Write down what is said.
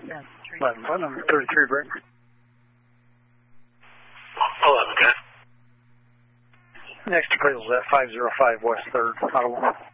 11, 33 break. 11, okay. Next appraisal is at 505 West 3rd, Ottawa.